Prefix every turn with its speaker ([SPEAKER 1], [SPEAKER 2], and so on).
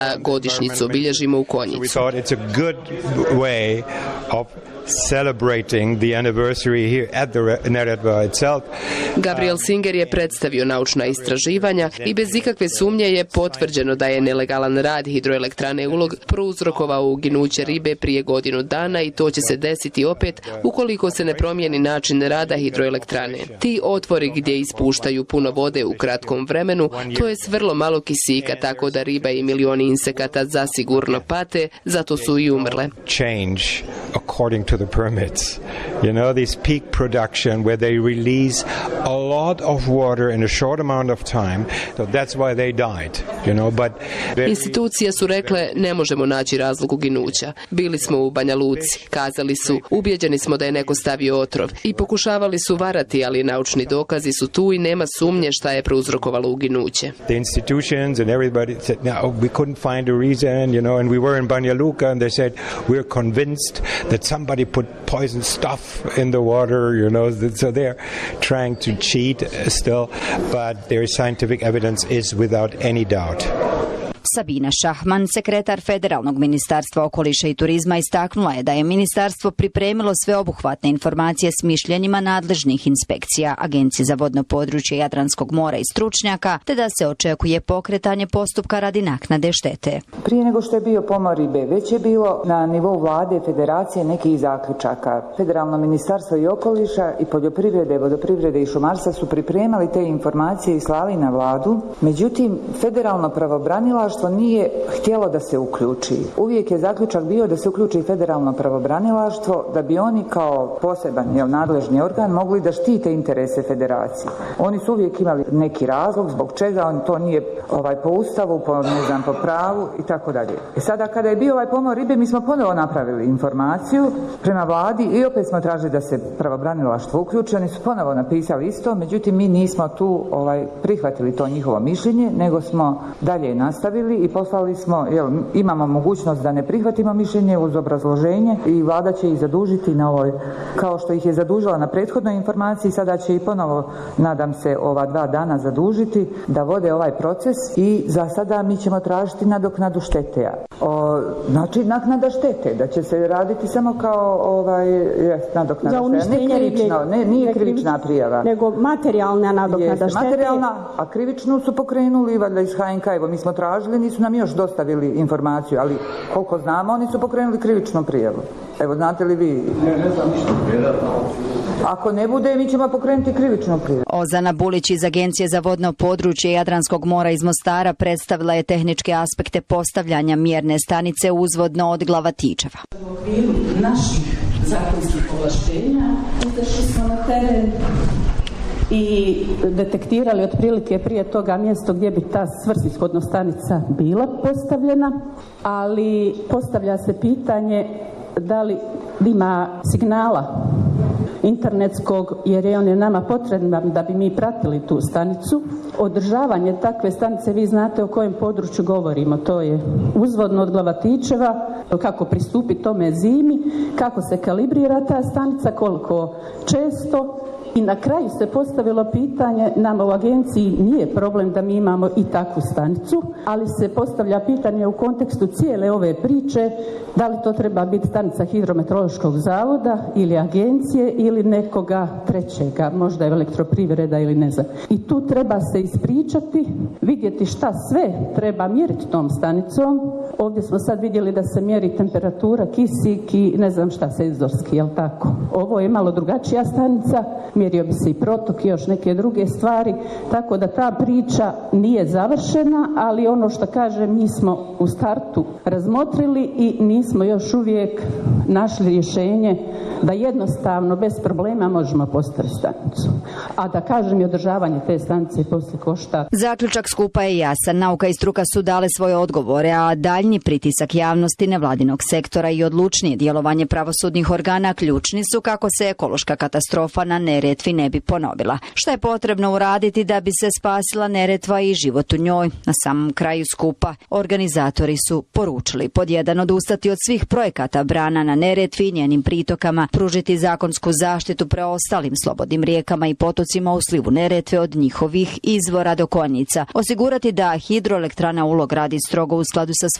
[SPEAKER 1] Godišnjicu obilježimo u Konjicu.
[SPEAKER 2] Celebrating the anniversary here at the Neretva itself.
[SPEAKER 1] Gabriel Singer je predstavio naučna istraživanja i bez ikakve sumnje je potvrđeno da je nelegalan rad hidroelektrane Ulog prouzrokovao uginuće ribe prije godinu dana i to će se desiti opet ukoliko se ne promijeni način rada hidroelektrane. Ti otvori gdje ispuštaju puno vode u kratkom vremenu, to je s vrlo malo kisika, tako da riba i milioni insekata zasigurno pate, zato su i umrle.
[SPEAKER 2] Change according to the permits. You know, this peak production where they release a lot of water in a short amount of time, so that's why they died, you know, but
[SPEAKER 1] institucije su rekle ne možemo naći razlog uginuća. Bili smo u Banja Luci, kazali su, ubijeđeni smo da je neko stavio otrov i pokušavali su varati, ali naučni dokazi su tu i nema sumnje šta je prouzrokovalo uginuće.
[SPEAKER 2] The institutions and everybody said no, we couldn't find a reason, you know, and we were in Banja Luka and they said we're convinced that somebody put poison stuff in the water, you know, so they're trying to cheat still, but their scientific evidence is without any doubt.
[SPEAKER 3] Sabina Šahman, sekretar Federalnog ministarstva okoliša i turizma, istaknula je da je ministarstvo pripremilo sveobuhvatne informacije s mišljenjima nadležnih inspekcija, Agencije za vodno područje Jadranskog mora i stručnjaka, te da se očekuje pokretanje postupka radi naknade štete.
[SPEAKER 4] Prije nego što je bio pomor ribe, već je bilo na nivou vlade i federacije nekih zaključaka. Federalno ministarstvo i okoliša i poljoprivrede, vodoprivrede i šumarstva su pripremali te informacije i slali na vladu. Međutim, federalno pravobranilaštvo nije htjelo da se uključi. Uvijek je zaključak bio da se uključi federalno pravobranilaštvo da bi oni kao poseban nadležni organ mogli da štite interese federacije. Oni su uvijek imali neki razlog zbog čega on to nije po ustavu, po pravu i tako dalje. Sada kada je bio pomor ribe, mi smo ponovo napravili informaciju prema vladi i opet smo tražili da se pravobranilaštvo uključi. Oni su ponovo napisali isto, međutim mi nismo tu prihvatili to njihovo mišljenje, nego smo dalje nastavili i poslali smo, imamo mogućnost da ne prihvatimo mišljenje uz obrazloženje i vlada će ih zadužiti na ovoj, kao što ih je zadužila na prethodnoj informaciji, sada će i ponovo, nadam se, ova 2 dana zadužiti da vode ovaj proces i za sada mi ćemo tražiti nadoknadu štete. Znači, naknada štete, da će se raditi samo kao nadoknada štete. Nije krivična prijava.
[SPEAKER 5] Nego materijalna nadoknada štete.
[SPEAKER 4] Materijalna, a krivičnu su pokrenuli valjda iz HNK, evo mi smo tražili, nisu nam još dostavili informaciju, ali koliko znamo, oni su pokrenuli krivičnu prijavu. Evo, znate li vi?
[SPEAKER 6] Ne znam ništa.
[SPEAKER 4] Ako ne bude, mi ćemo pokrenuti krivičnu prijavu.
[SPEAKER 3] Ozana Bulić iz Agencije za vodno područje Jadranskog mora iz Mostara predstavila je tehničke aspekte postavljanja mjerne stanice uzvodno od Glavatičeva.
[SPEAKER 7] U okviru naših zakonskih ovlaštenja izašli smo na teren i detektirali otprilike prije toga mjesto gdje bi ta svrsishodna stanica bila postavljena, ali postavlja se pitanje da li ima signala internetskog, jer on je nama potreban da bi mi pratili tu stanicu. Održavanje takve stanice, vi znate o kojem području govorimo, to je uzvodno od Glavatičeva, kako pristupiti tome zimi, kako se kalibrira ta stanica, koliko često. I na kraju se postavilo pitanje, nama u agenciji nije problem da mi imamo i takvu stanicu, ali se postavlja pitanje u kontekstu cijele ove priče, da li to treba biti stanica Hidrometeorološkog zavoda ili agencije ili nekoga trećega, možda je elektroprivreda ili ne znam. I tu treba se ispričati, vidjeti šta sve treba mjeriti tom stanicom. Ovdje smo sad vidjeli da se mjeri temperatura, kisik i ne znam šta senzorski, jel tako? Ovo je malo drugačija stanica, mjerio bi se i protok i još neke druge stvari, tako da ta priča nije završena, ali ono što kažem, mi smo u startu razmotrili i nismo još uvijek našli rješenje da jednostavno, bez problema možemo postaviti stanicu. A da kažem, i održavanje te stanice poslije košta.
[SPEAKER 3] Zaključak skupa je jasan. Nauka i struka su dale svoje odgovore, a daljnje manji pritisak javnosti, nevladinog sektora i odlučnije djelovanje pravosudnih organa ključni su kako se ekološka katastrofa na Neretvi ne bi ponovila. Šta je potrebno uraditi da bi se spasila Neretva i život u njoj? Na samom kraju skupa organizatori su poručili: pod 1, odustati od svih projekata brana na Neretvi i njenim pritokama, pružiti zakonsku zaštitu preostalim slobodnim rijekama i potocima u slivu Neretve od njihovih izvora do konjica, osigurati da hidroelektrana Ulog radi strogo u skladu sa